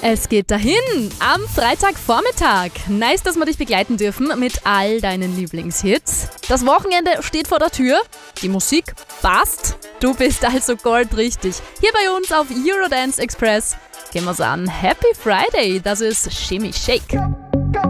Es geht dahin am Freitagvormittag. Nice, dass wir dich begleiten dürfen mit all deinen Lieblingshits. Das Wochenende steht vor der Tür. Die Musik passt. Du bist also goldrichtig. Hier bei uns auf Eurodance Express gehen wir's an. Happy Friday, das ist Shimmy Shake.